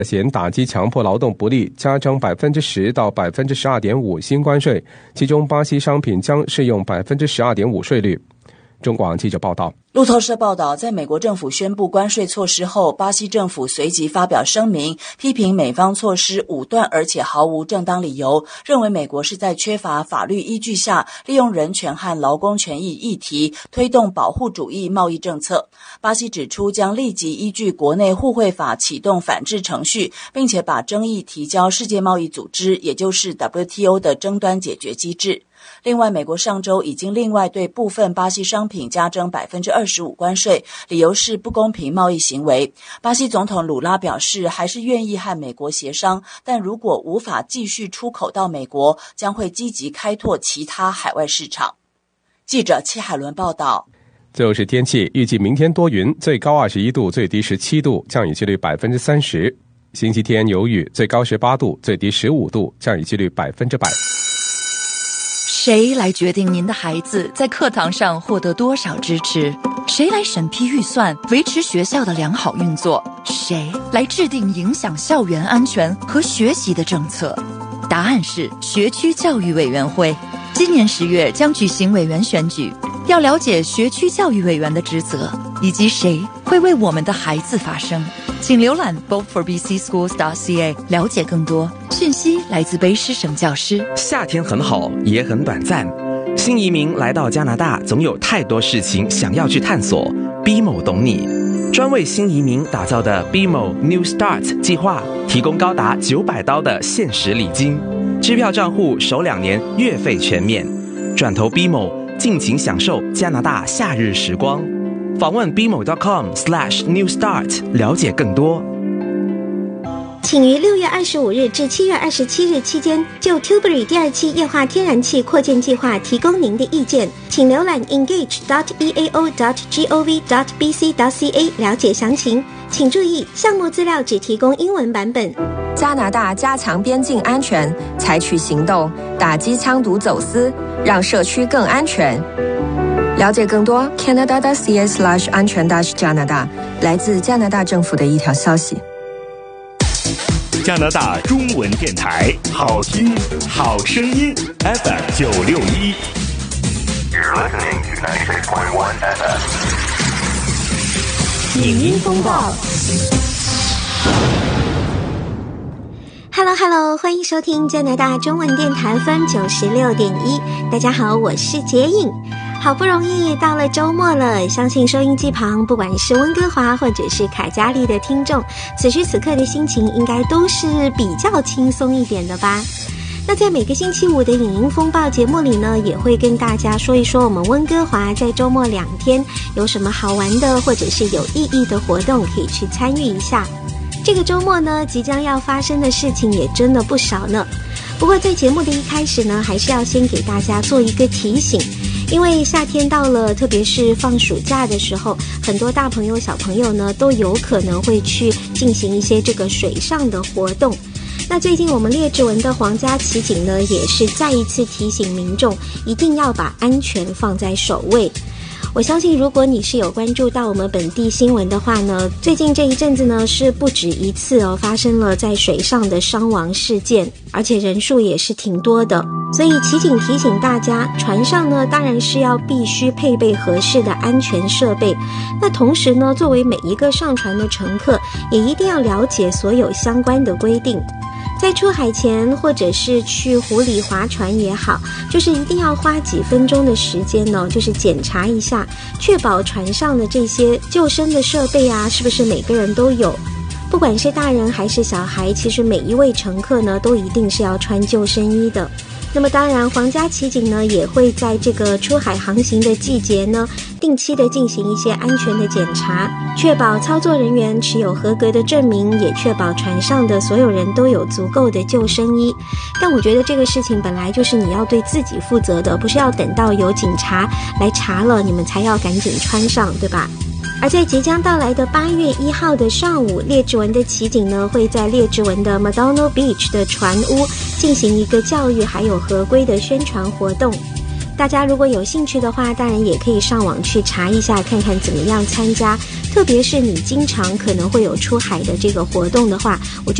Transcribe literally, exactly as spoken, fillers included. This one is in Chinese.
嫌打击强迫劳动不力，加征百分之十到百分之十二点五新关税，其中巴西商品将适用百分之十二点五税率。中广记者报道。 路透社报道，在美国政府宣布关税措施后，巴西政府随即发表声明，批评美方措施武断而且毫无正当理由，认为美国是在缺乏法律依据下，利用人权和劳工权益议题推动保护主义贸易政策。巴西指出将立即依据国内互惠法启动反制程序，并且把争议提交世界贸易组织，也就是 W T O 的争端解决机制。另外，美国上周已经另外对部分巴西商品加征 百分之二十五 关税，理由是不公平贸易行为。巴西总统鲁拉表示，还是愿意和美国协商，但如果无法继续出口到美国，将会积极开拓其他海外市场。记者戚海伦报道。 最后是天气，预计明天多云，最高二十一度，最低十七度，降雨几率 百分之三十。星期天有雨，最高十八度，最低十五度，降雨几率百分之百。 谁来决定您的孩子在课堂上获得多少支持？谁来审批预算，维持学校的良好运作？谁来制定影响校园安全和学习的政策？答案是学区教育委员会。今年十月将举行委员选举，要了解学区教育委员的职责，以及谁会为我们的孩子发声。请浏览 vote for b c schools dot c a 了解更多。讯息来自卑诗省教师。 夏天很好，也很短暂。新移民来到加拿大，总有太多事情想要去探索。B M O 懂你，专为新移民打造的 B M O New Start 计划，提供高达九百刀的限时礼金，支票账户首两年月费全免，转投 B M O， 尽情享受加拿大夏日时光。访问 b m o dot com slash new start 了解更多。 请于六月二十五日至七月二十七日期间就 Tilbury 第二期液化天然气扩建计划提供您的意见，请浏览 engage dot e a o dot gov dot b c dot c a 了解详情。请注意，项目资料只提供英文版本。 加拿大加强边境安全，采取行动打击枪毒走私，让社区更安全。了解更多 Canada dot c a slash 安全 dash 加拿大，来自加拿大政府的一条消息。 加拿大中文电台，好听好声音 F M 九六一。You're listening to ninety-six point one F M。 影音风暴。Hello Hello， 欢迎收听加拿大中文电台 F M 九十六点一。大家好，我是洁颖。好不容易到了周末了，相信收音机旁不管是温哥华或者是凯加利的听众，此时此刻的心情应该都是比较轻松一点的吧。那在每个星期五的影音风暴节目里呢，也会跟大家说一说我们温哥华在周末两天有什么好玩的或者是有意义的活动可以去参与一下。这个周末呢，即将要发生的事情也真的不少呢。不过在节目的一开始呢，还是要先给大家做一个提醒，因为夏天到了，特别是放暑假的时候，很多大朋友小朋友呢都有可能会去进行一些这个水上的活动。那最近我们列治文的皇家骑警呢，也是再一次提醒民众一定要把安全放在首位。我相信如果你是有关注到我们本地新闻的话呢，最近这一阵子呢是不止一次哦发生了在水上的伤亡事件，而且人数也是挺多的。所以骑警提醒大家，船上呢当然是要必须配备合适的安全设备，那同时呢作为每一个上船的乘客也一定要了解所有相关的规定。在出海前或者是去湖里划船也好，就是一定要花几分钟的时间呢，就是检查一下，确保船上的这些救生的设备啊，是不是每个人都有。不管是大人还是小孩，其实每一位乘客呢都一定是要穿救生衣的。那么当然皇家骑警呢也会在这个出海航行的季节呢定期的进行一些安全的检查，确保操作人员持有合格的证明，也确保船上的所有人都有足够的救生衣。但我觉得这个事情本来就是你要对自己负责的，不是要等到有警察来查了你们才要赶紧穿上，对吧？而在即将到来的八月一号的上午，列治文的骑警呢会在列治文的 McDonald Beach 的船屋进行一个教育还有合规的宣传活动。 大家如果有兴趣的话，当然也可以上网去查一下，看看怎么样参加。特别是你经常可能会有出海的这个活动的话，我觉得